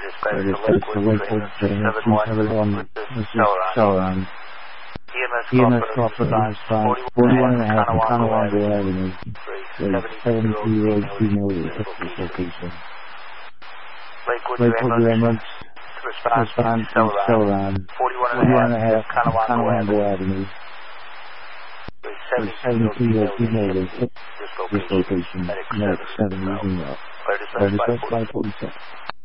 dispatch to Lakewood, 271 with Celeron. EMS call for dispatch 41.5 Conowingo Avenue. 70-year-old female with this location. Lakewood ambulance respond to Celeron, 41.5 Conowingo Avenue. 72-year-old female with this location. Medic 7 using Fire dispatch 547.